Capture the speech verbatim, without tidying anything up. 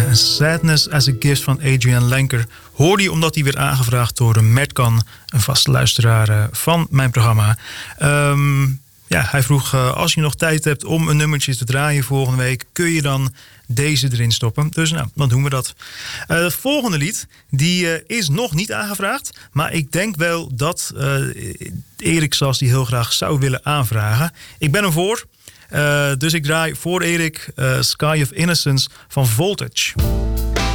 Sadness as a Gift van Adrian Lenker hoorde je omdat hij werd aangevraagd door Mertkan, een vaste luisteraar van mijn programma. Um, ja, hij vroeg, uh, als je nog tijd hebt om een nummertje te draaien volgende week, kun je dan deze erin stoppen. Dus nou, dan doen we dat. Uh, het volgende lied, die uh, is nog niet aangevraagd, maar ik denk wel dat uh, Erik Sas die heel graag zou willen aanvragen. Ik ben hem voor. Uh, dus ik draai voor Erik uh, Sky of Innocence van Voltage.